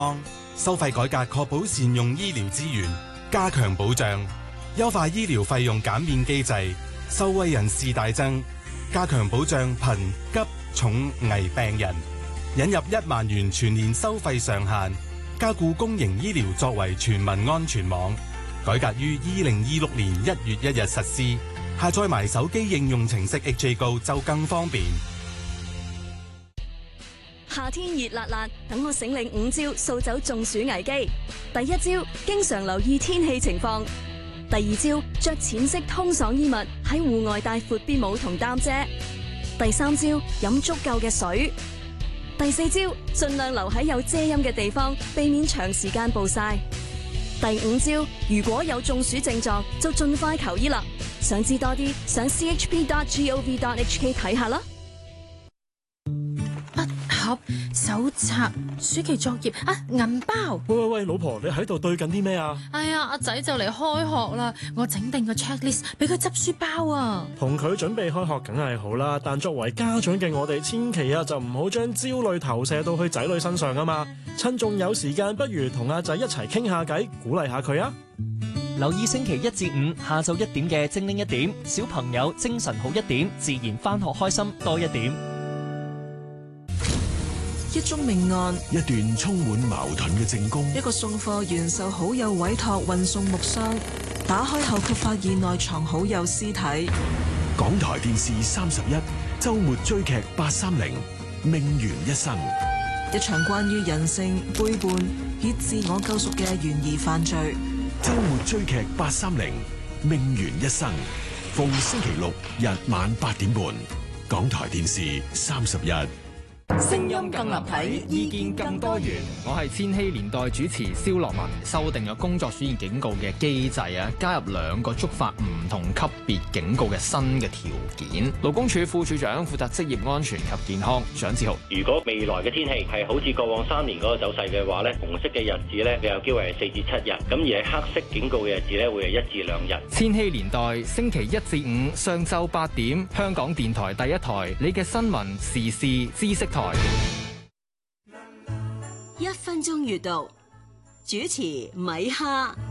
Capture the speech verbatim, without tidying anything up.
收費改革確保善用醫療資源，加強保障，優化醫療費用減免機制，受惠人士大增，加強保障貧急重危病人，引入一萬元全年收費上限，加固公營醫療作為全民安全網。改革於二零二六年一月一日實施，下載埋手機應用程式 H A Go 就更方便。 夏天熱辣辣，等我醒領五招掃走中暑危機。第一招，經常留意天氣情況；第二招，着淺色通爽衣物，喺戶外帶闊邊帽同擔遮；第三招，飲足夠嘅水；第四招，盡量留喺有遮陰嘅地方，避免長時間暴曬；第五招，如果有中暑症狀，就盡快求醫啦。想知多啲，上 c h p dot gov dot h k 睇下啦。 手冊、暑期作業啊，銀包。 喂喂喂，老婆，你喺度對緊啲咩啊？ 哎呀，阿仔就嚟開學啦，我整定個 checklist 俾佢執書包啊。 同佢準備開學梗係好啦，但作為家長嘅我哋，千祈啊就唔好將焦慮投射到去仔女身上啊嘛。趁仲有時間，不如同阿仔一齊傾下偈，鼓勵下佢啊。 留意星期一至五下晝一點嘅精靈一點，小朋友精神好一點，自然返學開心多一點。 一宗命案， 一段充滿矛盾嘅證供， 一個送貨員受好友委託運送木箱，打開後卻發現內藏好友屍體。 港台電視三十一周末追劇八三零命懸一生， 一場關於人性背叛與自我救贖嘅懸疑犯罪。 周末追劇八三零命懸一生，逢星期六日晚八點半，港台電視三十一。 聲音更立體，意見更多元。我係千禧年代主持蕭樂文。修訂咗工作暑熱警告嘅機制啊，加入兩個觸發唔同級別警告嘅新嘅條件。勞工處副處長負責職業安全及健康蔣志豪。 如果未來嘅天氣係好似過往三年嗰個走勢嘅話咧，紅色嘅日子咧，有機會係四至七日，咁而係黑色警告嘅日子咧，會係一至兩日。 千禧年代星期一至五上晝八點，香港電台第一台，你嘅新聞時事知識台。 一分鐘閱讀，主持米哈。